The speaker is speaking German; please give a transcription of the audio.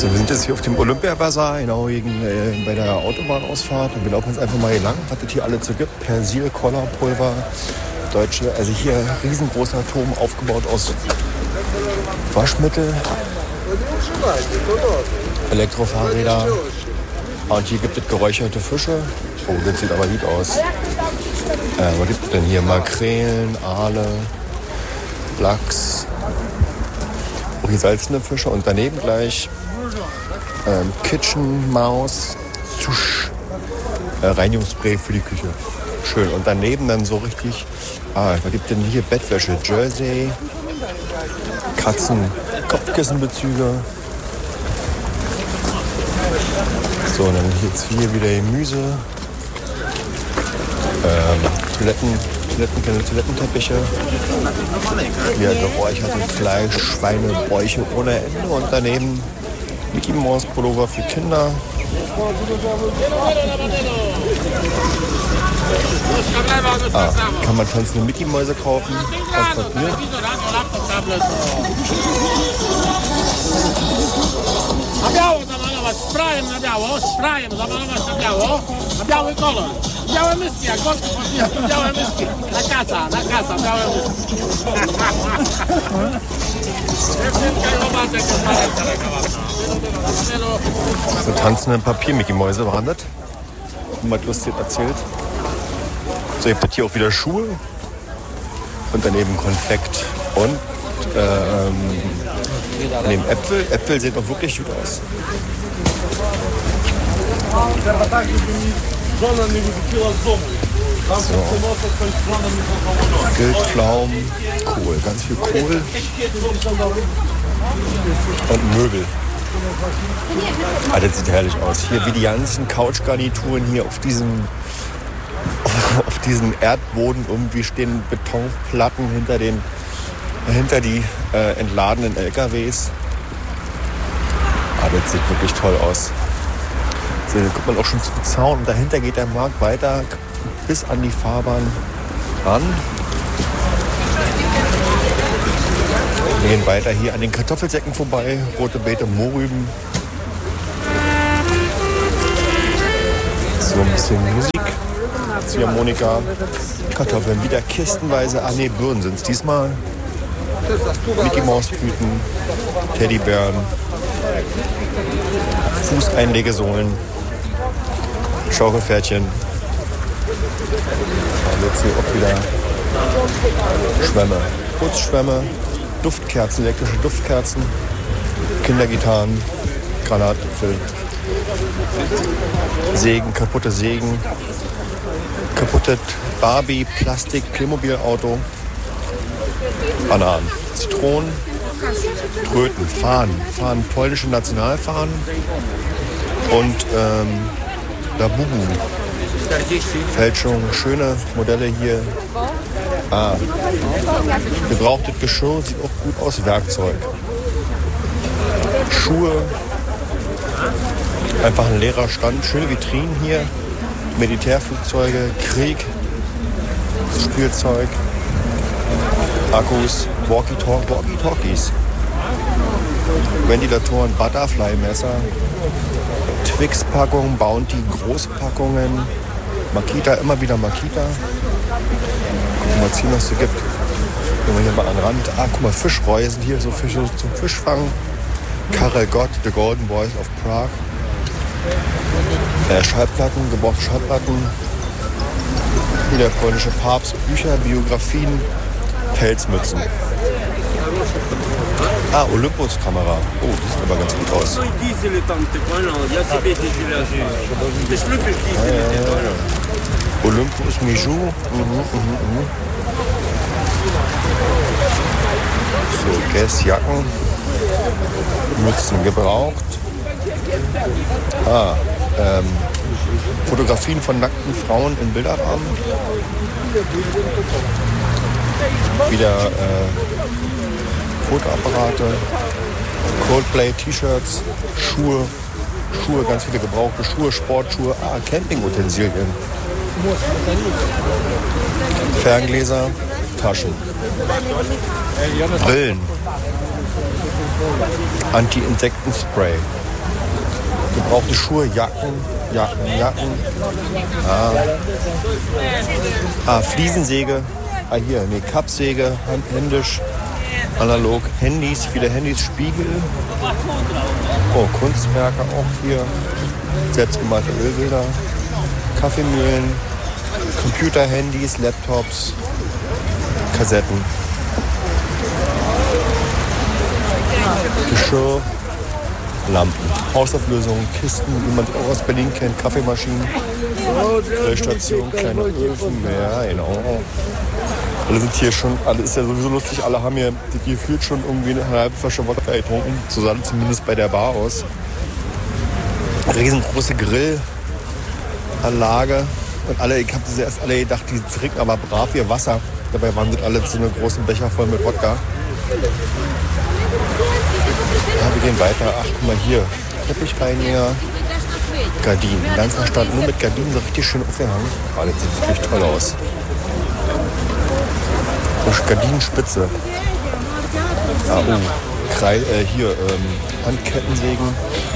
So, wir sind jetzt hier auf dem Olympia-Bazar, genau bei der Autobahnausfahrt. Und wir laufen jetzt einfach mal hier lang, was es hier alles so gibt. Persil, Colorpulver, deutsche, also hier riesengroßer Turm aufgebaut aus Waschmittel, Elektrofahrräder. Und hier gibt es geräucherte Fische. Oh, das sieht aber gut aus. Was gibt es denn hier? Makrelen, Aale, Lachs, gesalzene Fische und daneben gleich Kitchen Maus, Sush, Reinigungsspray für die Küche. Schön. Und daneben dann so richtig, was gibt denn hier? Bettwäsche, Jersey, Katzen, Kopfkissenbezüge. So, und dann jetzt hier wieder Gemüse, Toilettenteppiche, ja, geräuchertes Fleisch, Schweinebäuche ohne Ende und daneben Mickey Mouse Pullover für Kinder. Kann man tanzende Mickey Mäuse kaufen aus Papier. Białe myski, jak gorzko podbija, białe myski. Na kasa, białe myski. So tanzende Papier-Mickey-Mäuse waren das. Mal lustig erzählt. So, ihr habt hier auch wieder Schuhe. Und daneben Konfekt. Und neben Äpfel. Äpfel sehen auch wirklich gut aus. So. Wildpflaumen, Kohl, ganz viel Kohl und Möbel. Das sieht herrlich aus. Hier wie die ganzen Couchgarnituren hier auf diesem Erdboden irgendwie stehen Betonplatten hinter die entladenen LKWs. Das sieht wirklich toll aus. So, da kommt man auch schon zum Zaun und dahinter geht der Markt weiter bis an die Fahrbahn ran. Wir gehen weiter hier an den Kartoffelsäcken vorbei, rote Beete, Mohrrüben. So ein bisschen Musik, Ziehharmonika, Kartoffeln, wieder kistenweise. Birnen sind es diesmal. Mickey Maus Tüten, Teddybären, Fußeinlegesohlen, Schaukelpferdchen. Und jetzt hier auch wieder Schwämme, Putzschwämme, Duftkerzen, elektrische Duftkerzen, Kindergitarren, Granatäpfel, Sägen, kaputte Sägen, kaputte Barbie, Plastik, Playmobil-Auto, Bananen, Zitronen, Tröten, Fahnen, polnische Nationalfahnen und Labubu. Fälschung, schöne Modelle hier. Gebrauchtes Geschirr, sieht auch gut aus, Werkzeug. Schuhe, einfach ein leerer Stand, schöne Vitrinen hier. Militärflugzeuge, Krieg, Spielzeug, Akkus, Walkie-Talkies, Ventilatoren, Butterfly-Messer, Twix-Packungen, Bounty, Großpackungen, Makita, immer wieder Makita. Gucken wir mal, was es hier gibt. Gehen wir hier mal an den Rand. Guck mal, Fischreusen hier, so Fische zum Fischfangen. Karel Gott, The Golden Boys of Prague. Schallplatten, gebrauchte Schallplatten. Hier der polnische Papst, Bücher, Biografien, Pelzmützen. Olympus-Kamera. Oh, die sieht aber ganz gut aus. Olympus Mijou. So, Guess-Jacken. Mützen gebraucht. Fotografien von nackten Frauen in Bilderrahmen. Wieder Fotoapparate, Coldplay, T-Shirts, Schuhe, ganz viele gebrauchte Schuhe, Sportschuhe, Campingutensilien, Ferngläser, Taschen, Brillen, Anti-Insektenspray, Gebrauchte Schuhe, Jacken. Fliesensäge. Hier, Kappsäge, händisch, analog. Handys, viele Handys, Spiegel. Oh, Kunstwerke auch hier. Selbstgemalte Ölbilder. Kaffeemühlen. Computer-Handys, Laptops. Kassetten. Geschirr. Lampen, Hausauflösungen, Kisten, wie man auch aus Berlin kennt, Kaffeemaschinen, Grillstation, kleine Öfen, ja, genau. Alle sind hier schon, alle ist ja sowieso lustig, alle haben hier gefühlt schon irgendwie eine halbe Flasche Wodka getrunken, so sah das zumindest bei der Bar aus. Riesengroße Grillanlage und alle, ich habe erst alle gedacht, die trinken aber brav ihr Wasser. Dabei waren das alle so eine großen Becher voll mit Wodka. Ja, wir gehen weiter. Ach, guck mal hier. Teppichreiniger. Gardinen. Ganzer Stand nur mit Gardinen, so richtig schön aufgehangen. Ah, das sieht wirklich toll aus. Gardinenspitze. Ja, Handkettensägen.